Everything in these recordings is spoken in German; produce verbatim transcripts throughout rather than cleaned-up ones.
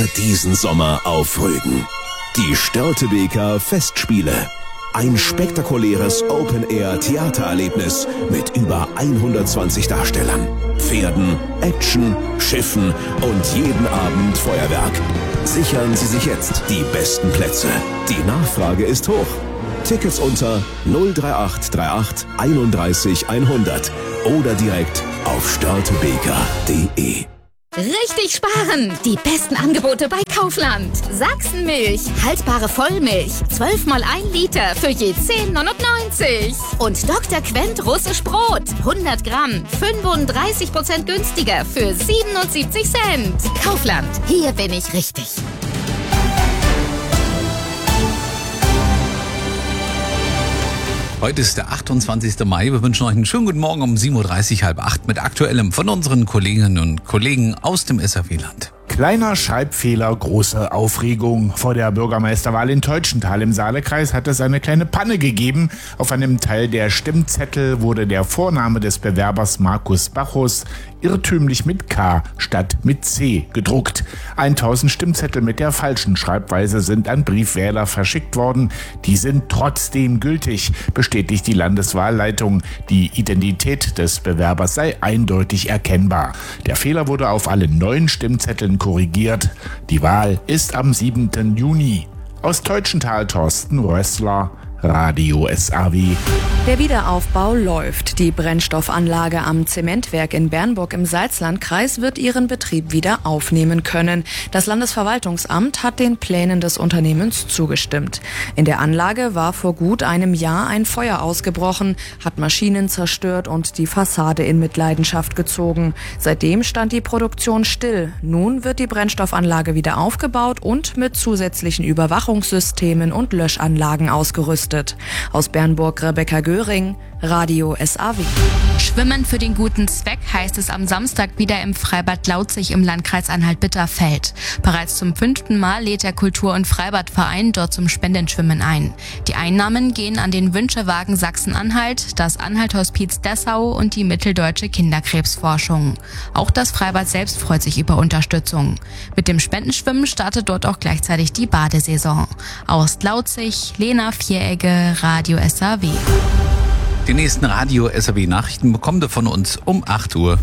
diesen Sommer auf Rügen. Die Störtebeker Festspiele. Ein spektakuläres Open-Air-Theatererlebnis mit über hundertzwanzig Darstellern, Pferden, Action, Schiffen und jeden Abend Feuerwerk. Sichern Sie sich jetzt die besten Plätze. Die Nachfrage ist hoch. Tickets unter null drei acht drei acht einunddreißig hundert oder direkt auf störtebeker punkt de. Richtig sparen! Die besten Angebote bei Kaufland. Sachsenmilch, haltbare Vollmilch, zwölf mal ein Liter für je zehn neunundneunzig. Und Doktor Quent russisch Brot, hundert Gramm, fünfunddreißig Prozent günstiger für siebenundsiebzig Cent. Kaufland, hier bin ich richtig. Heute ist der achtundzwanzigster Mai. Wir wünschen euch einen schönen guten Morgen um sieben Uhr dreißig, halb acht mit Aktuellem von unseren Kolleginnen und Kollegen aus dem S R W-Land. Kleiner Schreibfehler, große Aufregung. Vor der Bürgermeisterwahl in Teutschenthal im Saale-Kreis hat es eine kleine Panne gegeben. Auf einem Teil der Stimmzettel wurde der Vorname des Bewerbers Markus Bachus irrtümlich mit K statt mit C gedruckt. tausend Stimmzettel mit der falschen Schreibweise sind an Briefwähler verschickt worden. Die sind trotzdem gültig, bestätigt die Landeswahlleitung. Die Identität des Bewerbers sei eindeutig erkennbar. Der Fehler wurde auf allen neuen Stimmzetteln korrigiert. Die Wahl ist am siebten Juni. Aus Teutschenthal Thorsten Rössler, Radio S A W. Der Wiederaufbau läuft. Die Brennstoffanlage am Zementwerk in Bernburg im Salzlandkreis wird ihren Betrieb wieder aufnehmen können. Das Landesverwaltungsamt hat den Plänen des Unternehmens zugestimmt. In der Anlage war vor gut einem Jahr ein Feuer ausgebrochen, hat Maschinen zerstört und die Fassade in Mitleidenschaft gezogen. Seitdem stand die Produktion still. Nun wird die Brennstoffanlage wieder aufgebaut und mit zusätzlichen Überwachungssystemen und Löschanlagen ausgerüstet. Aus Bernburg Rebecca Göring, Radio S A W. Schwimmen für den guten Zweck heißt es am Samstag wieder im Freibad Lautzig im Landkreis Anhalt-Bitterfeld. Bereits zum fünften Mal lädt der Kultur- und Freibadverein dort zum Spendenschwimmen ein. Die Einnahmen gehen an den Wünschewagen Sachsen-Anhalt, das Anhalt-Hospiz Dessau und die Mitteldeutsche Kinderkrebsforschung. Auch das Freibad selbst freut sich über Unterstützung. Mit dem Spendenschwimmen startet dort auch gleichzeitig die Badesaison. Aus Lautzig, Lena Vieregge, Radio S A W. Die nächsten Radio-S A W-Nachrichten bekommt ihr von uns um acht Uhr.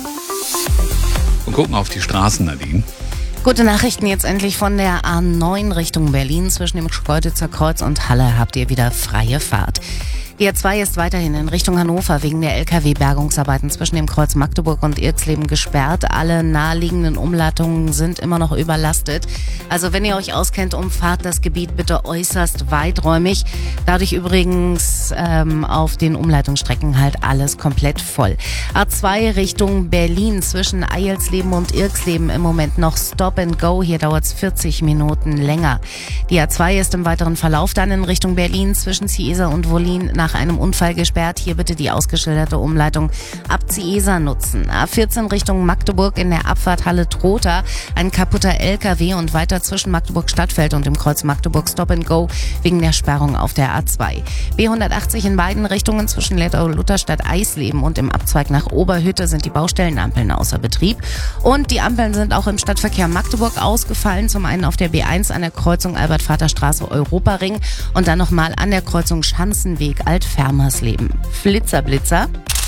Und gucken auf die Straßen, Nadine. Gute Nachrichten jetzt endlich von der A neun Richtung Berlin. Zwischen dem Schkeuditzer Kreuz und Halle habt ihr wieder freie Fahrt. Die A zwei ist weiterhin in Richtung Hannover wegen der L K W-Bergungsarbeiten zwischen dem Kreuz Magdeburg und Irxleben gesperrt. Alle naheliegenden Umleitungen sind immer noch überlastet. Also wenn ihr euch auskennt, umfahrt das Gebiet bitte äußerst weiträumig. Dadurch übrigens ähm, auf den Umleitungsstrecken halt alles komplett voll. A zwei Richtung Berlin zwischen Eilsleben und Irxleben im Moment noch Stop and Go. Hier dauert es vierzig Minuten länger. Die A zwei ist im weiteren Verlauf dann in Richtung Berlin zwischen Ziesa und Wollin nach einem Unfall gesperrt. Hier bitte die ausgeschilderte Umleitung ab Ziesa nutzen. A vierzehn Richtung Magdeburg in der Abfahrt Halle Trotha. Ein kaputter L K W und weiter zwischen Magdeburg Stadtfeld und dem Kreuz Magdeburg Stop and Go wegen der Sperrung auf der A zwei. B hundertachtzig in beiden Richtungen zwischen Lutherstadt Eisleben und im Abzweig nach Oberhütte sind die Baustellenampeln außer Betrieb. Und die Ampeln sind auch im Stadtverkehr Magdeburg ausgefallen. Zum einen auf der B eins an der Kreuzung Albert-Vater-Straße Europaring und dann nochmal an der Kreuzung Schanzenweg Alt-Fermersleben. Flitzer, Blitzer.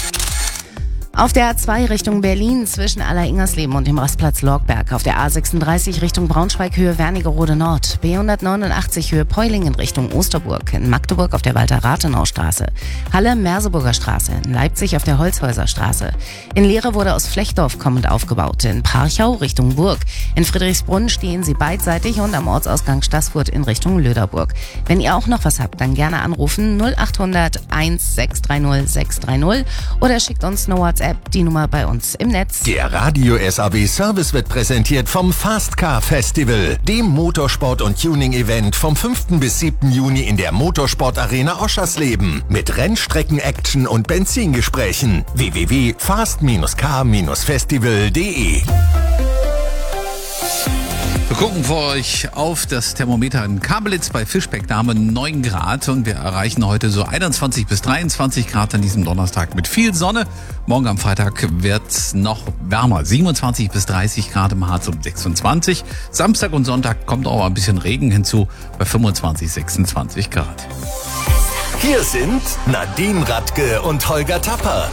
Auf der A zwei Richtung Berlin zwischen Aller-Ingersleben und dem Rastplatz Lorgberg. Auf der A sechsunddreißig Richtung Braunschweig Höhe Wernigerode Nord. B hundertneunundachtzig Höhe Peulingen Richtung Osterburg. In Magdeburg auf der Walter-Rathenau-Straße. Halle-Merseburger Straße. In Leipzig auf der Holzhäuser Straße. In Lehre wurde aus Flechdorf kommend aufgebaut. In Parchau Richtung Burg. In Friedrichsbrunn stehen sie beidseitig und am Ortsausgang Staßfurt in Richtung Löderburg. Wenn ihr auch noch was habt, dann gerne anrufen null achthundert eins sechs drei null sechs drei null oder schickt uns eine WhatsApp. Die Nummer bei uns im Netz. Der Radio S A W Service wird präsentiert vom Fast Car Festival, dem Motorsport- und Tuning-Event vom fünften bis siebten Juni in der Motorsport-Arena Oschersleben mit Rennstrecken-Action und Benzingesprächen. w w w punkt fast K Festival punkt de Gucken für euch auf das Thermometer in Kabelitz bei Fischbeck Dahme neun Grad und wir erreichen heute so einundzwanzig bis dreiundzwanzig Grad an diesem Donnerstag mit viel Sonne. Morgen am Freitag wird's noch wärmer, siebenundzwanzig bis dreißig Grad im Harz und sechsundzwanzig. Samstag und Sonntag kommt auch ein bisschen Regen hinzu bei fünfundzwanzig, sechsundzwanzig Grad. Hier sind Nadine Radke und Holger Tapper.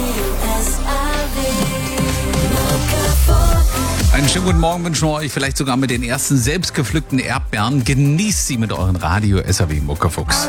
Einen schönen guten Morgen wünschen wir euch, vielleicht sogar mit den ersten selbstgepflückten Erdbeeren. Genießt sie mit euren Radio S R W Muckefuchs.